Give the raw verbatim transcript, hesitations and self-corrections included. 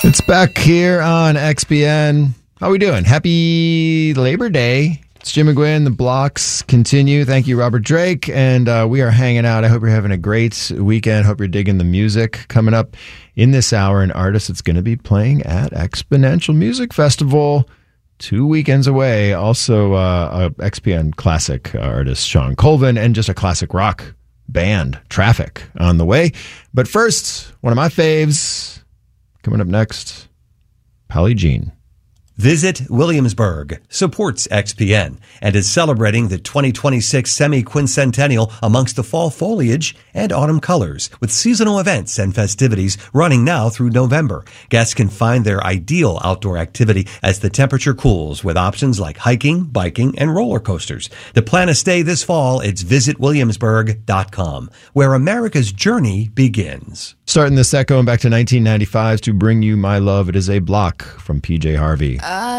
It's back here on X P N. How we doing? Happy Labor Day. It's Jim McGuinn. The blocks continue. Thank you, Robert Drake. And uh, we are hanging out. I hope you're having a great weekend. Hope you're digging the music. Coming up in this hour, an artist that's going to be playing at Exponential Music Festival two weekends away. Also, uh, a X P N classic artist, Sean Colvin, and just a classic rock band, Traffic, on the way. But first, one of my faves. Coming up next, Polly Jean. Visit Williamsburg supports X P N and is celebrating the twenty twenty-six semi-quincentennial amongst the fall foliage and autumn colors with seasonal events and festivities running now through November. Guests can find their ideal outdoor activity as the temperature cools with options like hiking, biking, and roller coasters. To plan a stay this fall, it's visit williamsburg dot com, where America's journey begins. Starting the set going back to nineteen ninety-five to bring you My Love. It is a block from P J Harvey. I